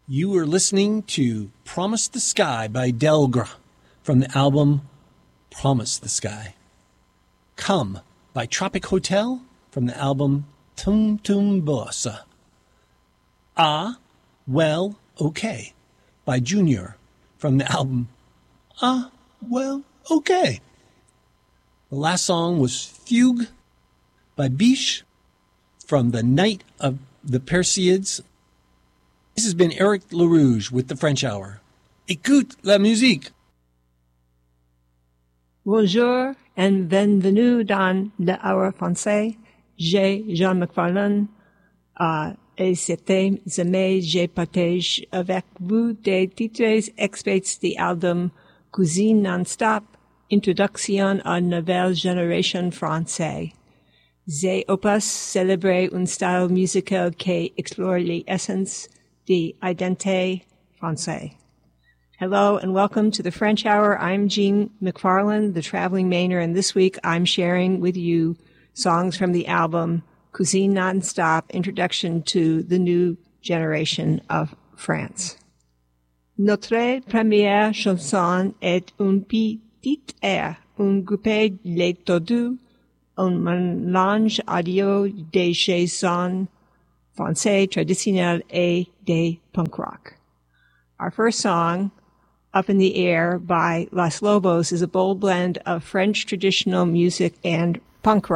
You are listening to Promise the Sky by Delgre from the album Promise the Sky. Come by Tropic Hotel from the album Tum Tum Bossa. Ah, Well, Okay by Junior from the album Ah, Well, Okay. The last song was Fugue by Biche from the Night of the Perseids. This has been Eric LaRouge with the French Hour. Écoute la musique! Bonjour and bienvenue dans le Hour Français. J'ai Jean McFarlane et c'était jamais je partage avec vous des titres extraits de l'album Cuisine Non-Stop, Introduction à une nouvelle génération française. Ces opus célèbrent un style musical qui explore l'essence de l'identité française. Hello and welcome to the French Hour. I'm Jean McFarlane, the traveling Mainer, and this week I'm sharing with you songs from the album Cuisine Non-Stop, Introduction to the New Generation of France. Notre première chanson est un petit air, un groupe Les Tordus, un mélange audio des chansons français traditionnelles et des punk rock. Our first song, Up in the Air by Los Lobos, is a bold blend of French traditional music and punk rock.